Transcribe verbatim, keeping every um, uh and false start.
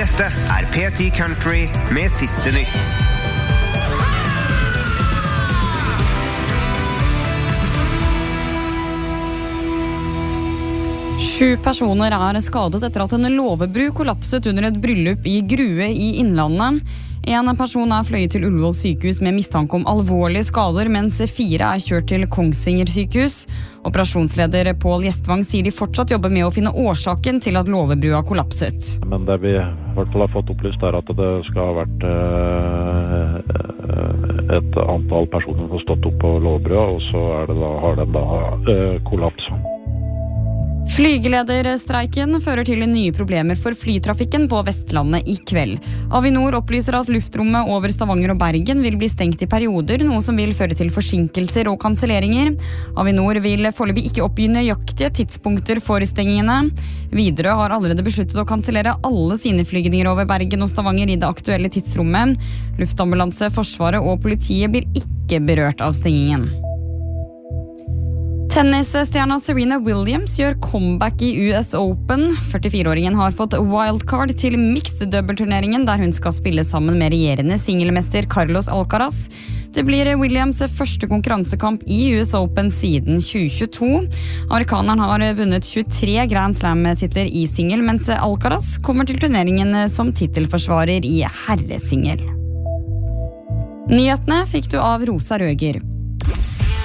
Dette er P ti Country med siste nytt. Sju personer er skadet etter at en låvebru kollapset under et bryllup i Grue i Innlandet. En person er fløyet til Ullevål sykehus med mistanke om alvorlige skader, mens fire er kjørt til Kongsvinger sykehus. Operasjonsleder Pål Gjestvang sier de fortsatt jobber med å finne årsaken til at låvebrua kollapset. Men det vi i hvert fall har fått opplyst er at det skal ha vært eh, et antall personer som har stått opp på låvebrua, og så er det da, har den da eh, kollapset. Flygelederstreiken fører til nye problemer for flytrafikken på Vestlandet i kveld. Avinor opplyser at luftrommet over Stavanger og Bergen vil bli stengt i perioder, noe som vil føre til forsinkelser og kanselleringer. Avinor vil foreløpig ikke oppgi nøyaktige tidspunkter for stengingene. Widerøe har allerede besluttet å kansellere alle sine flygninger over Bergen og Stavanger i det aktuelle tidsrommet. Luftambulanse, Forsvaret og politiet blir ikke berørt av stengingen. Tennisstjerna Serena Williams gjør comeback i U S Open. førtifire-åringen har fått wildcard til mixed double-turneringen, der hun skal spille sammen med regjerende singelmester Carlos Alcaraz. Det blir Williams første konkurransekamp i U S Open siden tjue tjueto. Amerikaneren har vunnet tjuetre Grand Slam-titler i singel, mens Alcaraz kommer til turneringen som titelforsvarer i herresingel. Nyhetene fikk du av Rosa Røger.